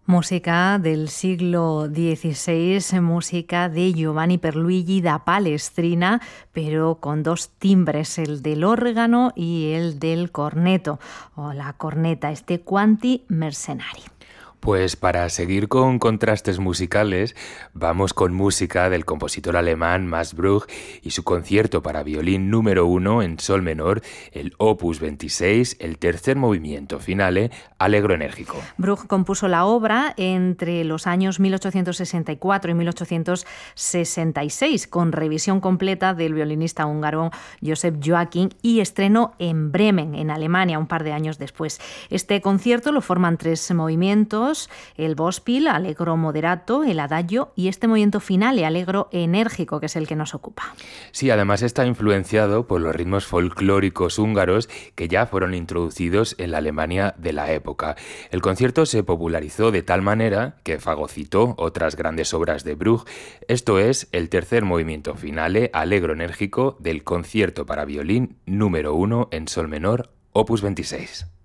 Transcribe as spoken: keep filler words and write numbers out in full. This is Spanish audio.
Música del siglo dieciséis, música de Giovanni Pierluigi da Palestrina, pero con dos timbres, el del órgano y el del corneto, o la corneta, este Quanti Mercenari. Pues para seguir con contrastes musicales, vamos con música del compositor alemán Max Bruch y su concierto para violín número uno en sol menor, el opus veintiséis, el tercer movimiento finale, Allegro enérgico. Bruch compuso la obra entre los años mil ochocientos sesenta y cuatro y mil ochocientos sesenta y seis, con revisión completa del violinista húngaro Joseph Joachim, y estreno en Bremen, en Alemania, un par de años después. Este concierto lo forman tres movimientos: el Vöspil, Allegro moderato, el Adagio, y este movimiento final, el Allegro enérgico, que es el que nos ocupa. Sí, además está influenciado por los ritmos folclóricos húngaros que ya fueron introducidos en la Alemania de la época. El concierto se popularizó de tal manera que fagocitó otras grandes obras de Bruch. Esto es el tercer movimiento finale, Allegro enérgico, del concierto para violín número uno en sol menor, opus veintiséis.